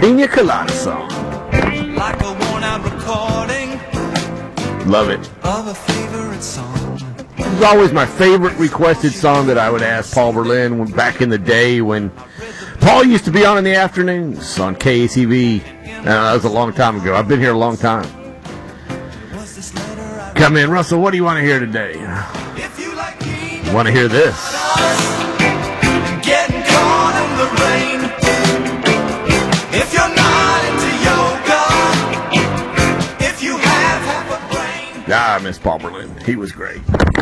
Pina Colada song. Like a worn-out recording Love it. of a favorite song. It was always my favorite requested song that I would ask Paul Berlin back in the day when Paul used to be on in the afternoons on KACV. That was a long time ago. I've been here a long time. Come in, Russell. What do you want to hear today? You want to hear this? Getting caught in the rain. If you're not into yoga, if you have half a brain. I miss Paul Berlin. He was great.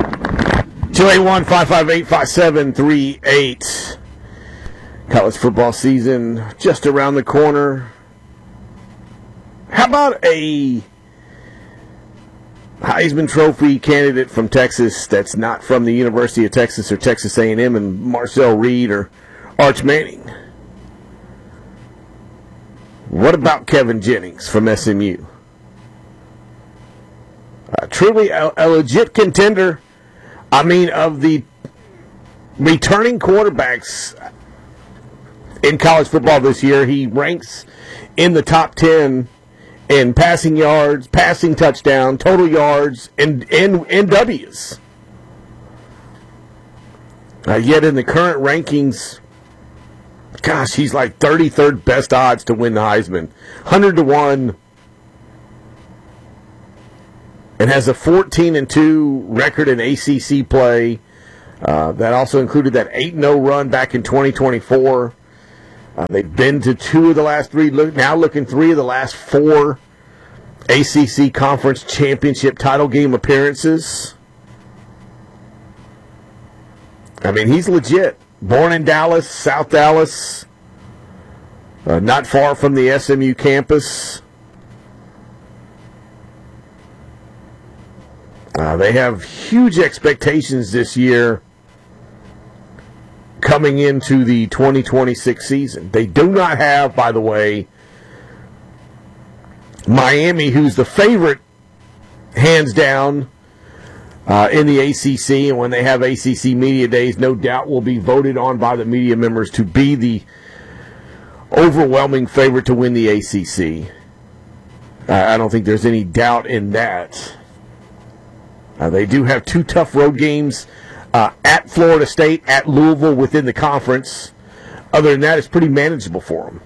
281-558-5738. College football season just around the corner. How about a Heisman Trophy candidate from Texas that's not from the University of Texas or Texas A&M and Marcel Reed or Arch Manning? What about Kevin Jennings from SMU? Truly a legit contender. I mean, of the returning quarterbacks in college football this year, he ranks in the top 10 in passing yards, passing touchdown, total yards, and W's. Yet in the current rankings, gosh, he's like 33rd best odds to win the Heisman. 100-1. And has a 14-2 record in ACC play. That also included that 8-0 run back in 2024. They've been to 2 of the last 3, now looking 3 of the last 4 ACC Conference Championship title game appearances. I mean, he's legit. Born in Dallas, South Dallas, not far from the SMU campus. They have huge expectations this year coming into the 2026 season. They do not have, by the way, Miami, who's the favorite, hands down, in the ACC. And when they have ACC Media Days, no doubt will be voted on by the media members to be the overwhelming favorite to win the ACC. I don't think there's any doubt in that. They do have 2 tough road games at Florida State, at Louisville within the conference. Other than that, it's pretty manageable for them.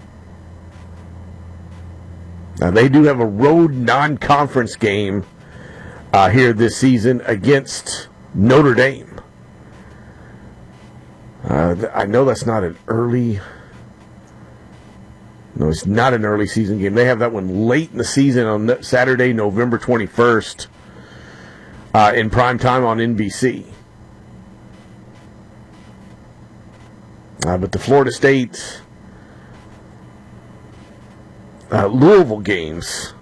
They do have a road non-conference game here this season against Notre Dame. I know that's not an early... No, it's not an early season game. They have that one late in the season on Saturday, November 21st. In prime time on NBC. But the Florida State Louisville games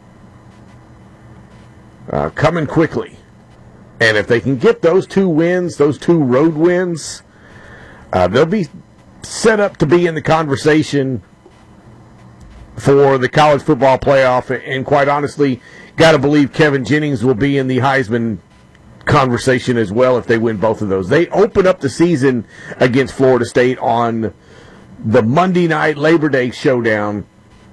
coming quickly. And if they can get those 2 wins, those 2 road wins, they'll be set up to be in the conversation for the college football playoff. And quite honestly, got to believe Kevin Jennings will be in the Heisman conversation as well if they win both of those. They open up the season against Florida State on the Monday night Labor Day showdown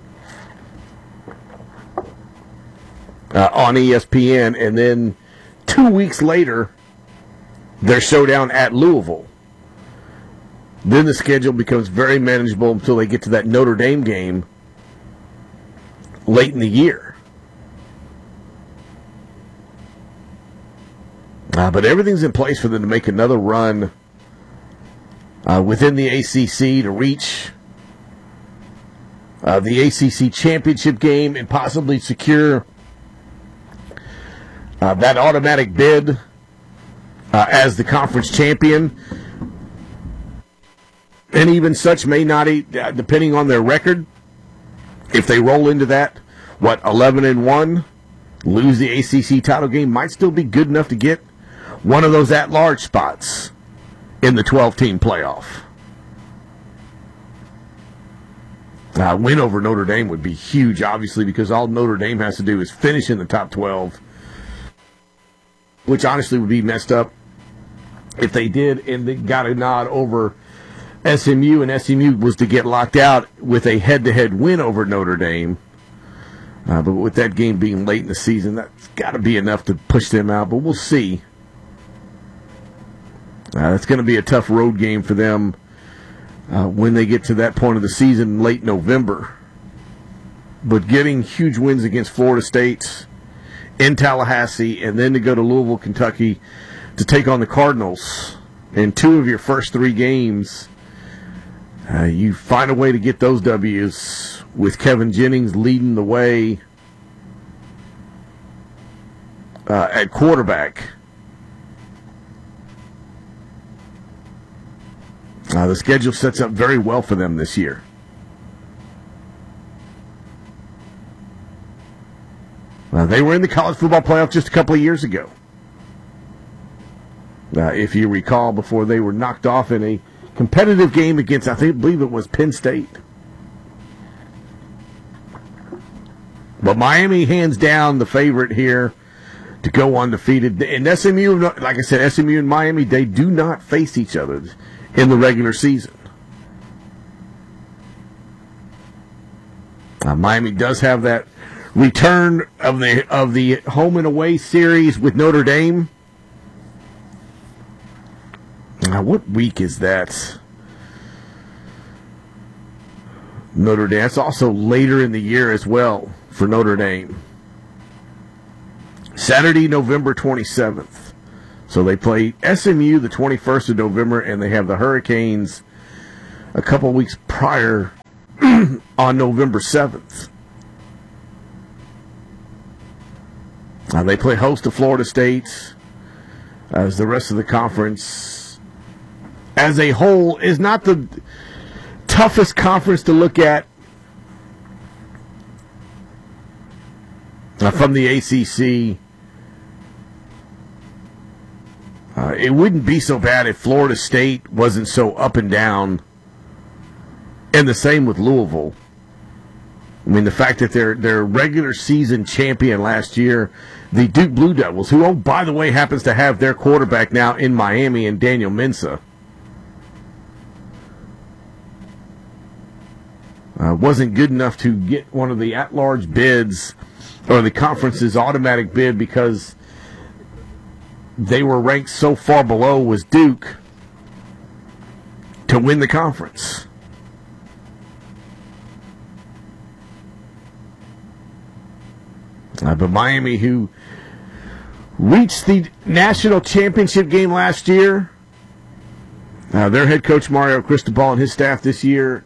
on ESPN, and then 2 weeks later their showdown at Louisville. Then the schedule becomes very manageable until they get to that Notre Dame game late in the year. But everything's in place for them to make another run within the ACC to reach the ACC championship game and possibly secure that automatic bid as the conference champion. And even such may not, depending on their record, if they roll into that, 11-1, lose the ACC title game, might still be good enough to get one of those at-large spots in the 12-team playoff. Win over Notre Dame would be huge, obviously, because all Notre Dame has to do is finish in the top 12, which honestly would be messed up if they did and they got a nod over SMU, and SMU was to get locked out with a head-to-head win over Notre Dame. But with that game being late in the season, that's got to be enough to push them out, but we'll see. That's going to be a tough road game for them when they get to that point of the season, late November. But getting huge wins against Florida State in Tallahassee, and then to go to Louisville, Kentucky to take on the Cardinals in 2 of your first 3 games, you find a way to get those W's with Kevin Jennings leading the way at quarterback. The schedule sets up very well for them this year. They were in the college football playoff just a couple of years ago. If you recall, before they were knocked off in a competitive game against, I believe it was Penn State. But Miami, hands down, the favorite here to go undefeated. And SMU, like I said, SMU and Miami, they do not face each other in the regular season. Miami does have that return of the home and away series with Notre Dame. Now, what week is that? Notre Dame. That's also later in the year as well for Notre Dame. Saturday, November 27th. So they play SMU the 21st of November, and they have the Hurricanes a couple weeks prior on November 7th. They play host to Florida State, as the rest of the conference as a whole is not the toughest conference to look at from the ACC. It wouldn't be so bad if Florida State wasn't so up and down, and the same with Louisville. I mean, the fact that their regular season champion last year, the Duke Blue Devils, who, oh, by the way, happens to have their quarterback now in Miami and Daniel Mensah, wasn't good enough to get one of the at-large bids or the conference's automatic bid because they were ranked so far below was Duke to win the conference. But Miami, who reached the national championship game last year, their head coach Mario Cristobal and his staff this year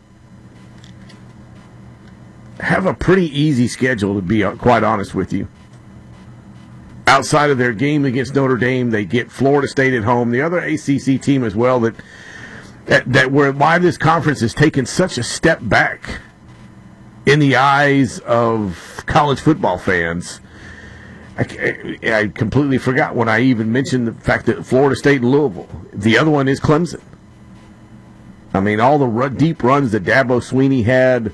have a pretty easy schedule, to be quite honest with you. Outside of their game against Notre Dame, they get Florida State at home. The other ACC team as well that why this conference has taken such a step back in the eyes of college football fans. I completely forgot when I even mentioned the fact that Florida State and Louisville. The other one is Clemson. I mean, all the deep runs that Dabo Swinney had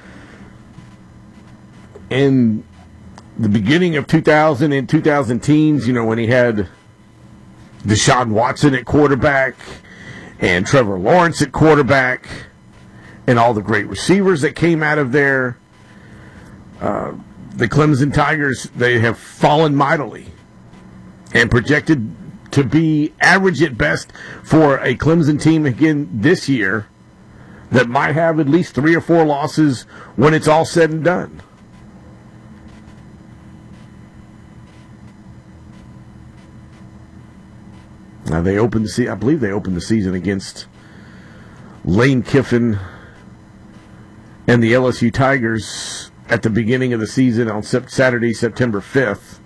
in the beginning of 2000 and 2000 teens, when he had Deshaun Watson at quarterback and Trevor Lawrence at quarterback and all the great receivers that came out of there. The Clemson Tigers, they have fallen mightily and projected to be average at best for a Clemson team again this year that might have at least 3 or 4 losses when it's all said and done. Now I believe they opened the season against Lane Kiffin and the LSU Tigers at the beginning of the season on Saturday, September 5th,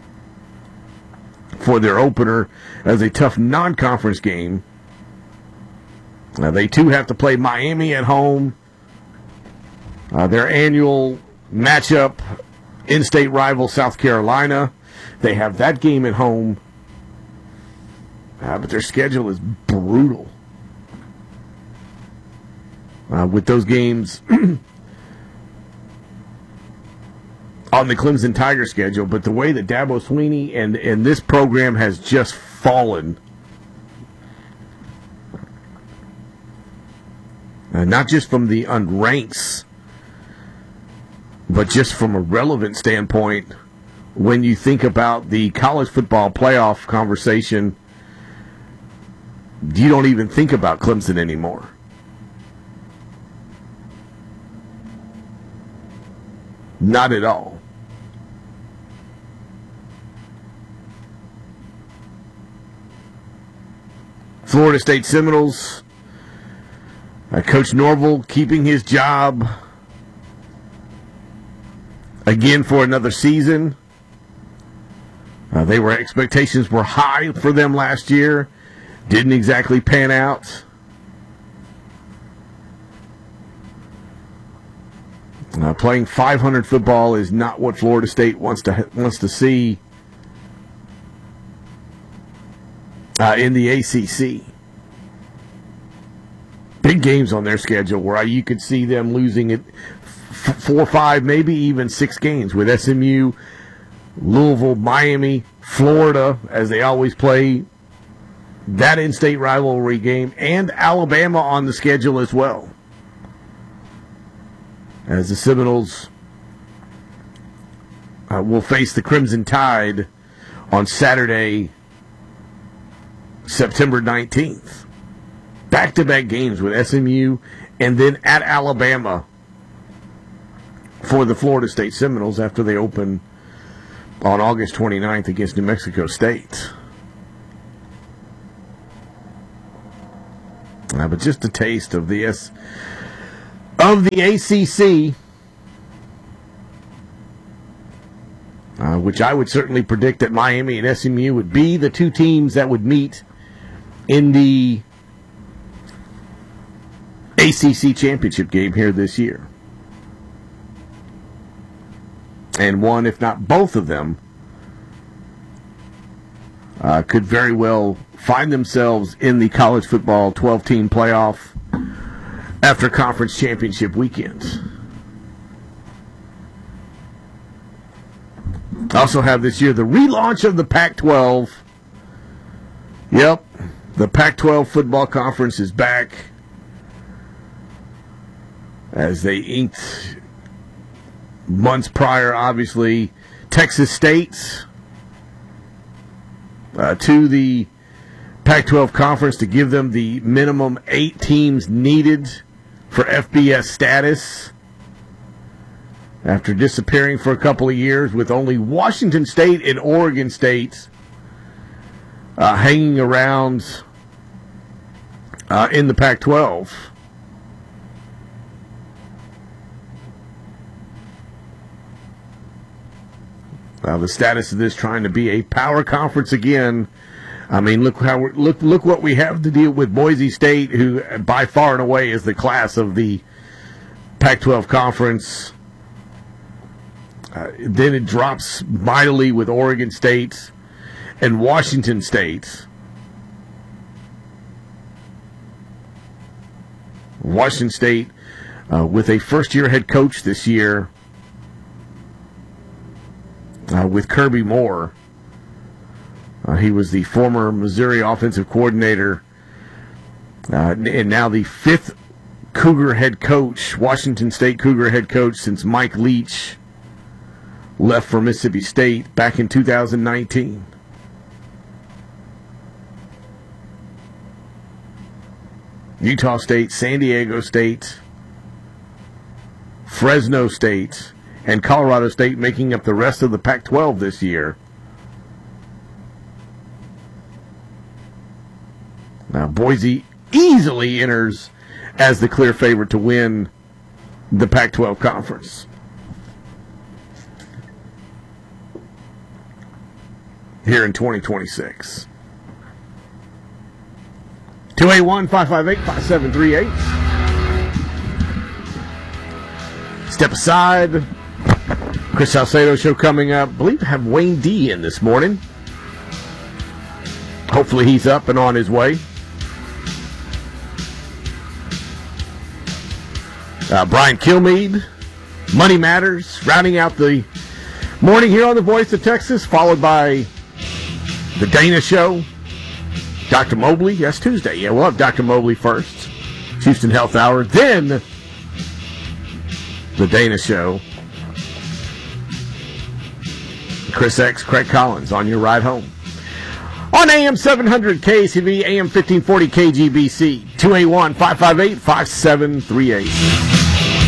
for their opener as a tough non-conference game. Now they too have to play Miami at home. Their annual matchup, in-state rival South Carolina. They have that game at home. But their schedule is brutal. With those games on the Clemson Tiger schedule, but the way that Dabo Swinney and this program has just fallen, not just from the unranks, but just from a relevant standpoint. When you think about the college football playoff conversation, you don't even think about Clemson anymore. Not at all. Florida State Seminoles, Coach Norvell keeping his job again for another season. Expectations were high for them last year. Didn't exactly pan out. Playing 500 football is not what Florida State wants to see in the ACC. Big games on their schedule where you could see them losing it 4, 5, maybe even 6 games with SMU, Louisville, Miami, Florida, as they always play that in-state rivalry game, and Alabama on the schedule as well. As the Seminoles will face the Crimson Tide on Saturday, September 19th. Back-to-back games with SMU and then at Alabama for the Florida State Seminoles after they open on August 29th against New Mexico State. But just a taste of the ACC, which I would certainly predict that Miami and SMU would be the two teams that would meet in the ACC championship game here this year. And one, if not both of them, could very well find themselves in the college football 12-team playoff after conference championship weekend. Also have this year the relaunch of the Pac-12. Yep, the Pac-12 football conference is back as they inked months prior, obviously, Texas State to the Pac-12 conference to give them the minimum 8 teams needed for FBS status after disappearing for a couple of years with only Washington State and Oregon State hanging around in the Pac-12. The status of this trying to be a power conference again. I mean, look what we have to deal with. Boise State, who by far and away is the class of the Pac-12 conference. Then it drops mightily with Oregon State and Washington State. Washington State with a first-year head coach this year. With Kirby Moore. He was the former Missouri offensive coordinator and now the 5th Cougar head coach, Washington State Cougar head coach since Mike Leach left for Mississippi State back in 2019. Utah State, San Diego State, Fresno State, and Colorado State making up the rest of the Pac-12 this year. Now, Boise easily enters as the clear favorite to win the Pac-12 conference. Here in 2026. 281-558-5738. Step aside. Chris Salcedo show coming up. I believe I have Wayne D in this morning. Hopefully he's up and on his way. Brian Kilmeade, Money Matters, rounding out the morning here on the Voice of Texas, followed by the Dana Show. Dr. Mobley, yes, Tuesday. Yeah, we'll have Dr. Mobley first. Houston Health Hour. Then The Dana Show. Chris X, Craig Collins on your ride home. On AM 700 KCV, AM 1540 KGBC, 281-558-5738.